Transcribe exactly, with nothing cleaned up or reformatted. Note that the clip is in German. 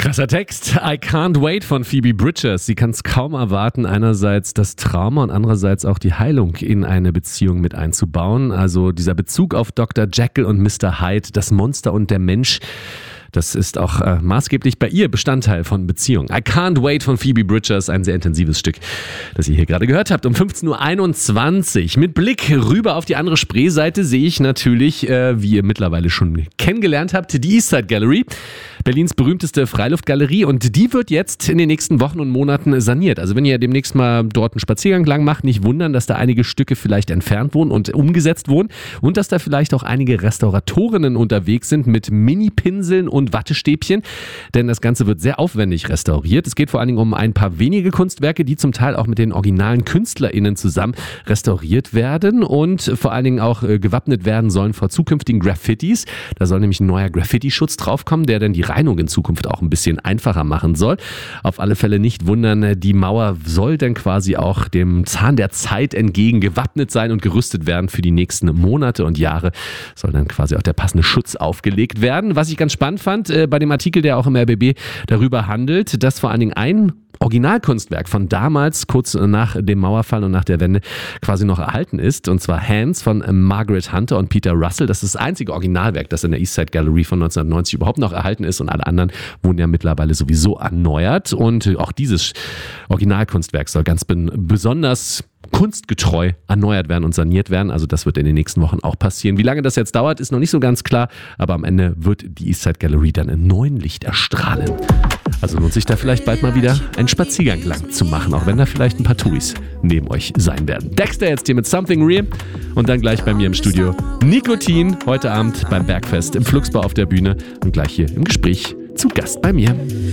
Krasser Text. I can't wait von Phoebe Bridgers. Sie kann es kaum erwarten, einerseits das Trauma und andererseits auch die Heilung in eine Beziehung mit einzubauen. Also dieser Bezug auf Doktor Jekyll und Mister Hyde, das Monster und der Mensch. Das ist auch äh, maßgeblich bei ihr Bestandteil von Beziehungen. I Can't Wait von Phoebe Bridgers, ein sehr intensives Stück, das ihr hier gerade gehört habt. Um fünfzehn Uhr einundzwanzig. Mit Blick rüber auf die andere Spreeseite sehe ich natürlich, äh, wie ihr mittlerweile schon kennengelernt habt, die Eastside Gallery. Berlins berühmteste Freiluftgalerie, und die wird jetzt in den nächsten Wochen und Monaten saniert. Also wenn ihr demnächst mal dort einen Spaziergang lang macht, nicht wundern, dass da einige Stücke vielleicht entfernt wurden und umgesetzt wurden und dass da vielleicht auch einige Restauratorinnen unterwegs sind mit Mini-Pinseln und Wattestäbchen, denn das Ganze wird sehr aufwendig restauriert. Es geht vor allen Dingen um ein paar wenige Kunstwerke, die zum Teil auch mit den originalen KünstlerInnen zusammen restauriert werden und vor allen Dingen auch gewappnet werden sollen vor zukünftigen Graffitis. Da soll nämlich ein neuer Graffiti-Schutz draufkommen, der dann die Reinigung in Zukunft auch ein bisschen einfacher machen soll. Auf alle Fälle nicht wundern, die Mauer soll dann quasi auch dem Zahn der Zeit entgegen gewappnet sein und gerüstet werden für die nächsten Monate und Jahre. Soll dann quasi auch der passende Schutz aufgelegt werden. Was ich ganz spannend fand, äh, bei dem Artikel, der auch im R B B darüber handelt, dass vor allen Dingen ein Originalkunstwerk von damals, kurz nach dem Mauerfall und nach der Wende, quasi noch erhalten ist, und zwar Hands von Margaret Hunter und Peter Russell. Das ist das einzige Originalwerk, das in der Eastside Gallery von neunzehnhundertneunzig überhaupt noch erhalten ist, und alle anderen wurden ja mittlerweile sowieso erneuert, und auch dieses Originalkunstwerk soll ganz besonders kunstgetreu erneuert werden und saniert werden. Also das wird in den nächsten Wochen auch passieren. Wie lange das jetzt dauert, ist noch nicht so ganz klar, aber am Ende wird die Eastside Gallery dann in neuem Licht erstrahlen. Also lohnt sich da vielleicht bald mal wieder einen Spaziergang lang zu machen, auch wenn da vielleicht ein paar Touris neben euch sein werden. Dexter jetzt hier mit Something Real und dann gleich bei mir im Studio Nikotin, heute Abend beim Bergfest im Flugsbau auf der Bühne und gleich hier im Gespräch zu Gast bei mir.